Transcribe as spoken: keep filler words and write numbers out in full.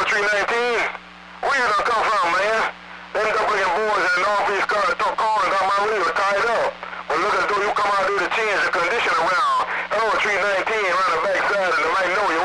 Tree nineteen. Where you done come from, man? Them double-looking boys in the northeast car, took car and got my wheel tied up. But look as though you come out there to change the condition around. Hello, Tree nineteen, around the backside of the Magnolia.